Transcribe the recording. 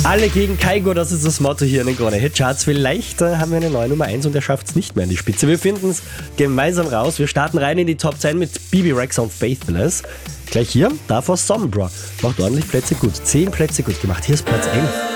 Alle gegen Kaigo, das ist das Motto hier in den Krone Hit Charts. Vielleicht haben wir eine neue Nummer 1 und er schafft es nicht mehr in die Spitze. Wir finden es gemeinsam raus. Wir starten rein in die Top 10 mit Bibi Rexa und Faithless. Gleich hier, davor Sonnenbra. Macht ordentlich Plätze gut. 10 Plätze gut gemacht. Hier ist Platz 11.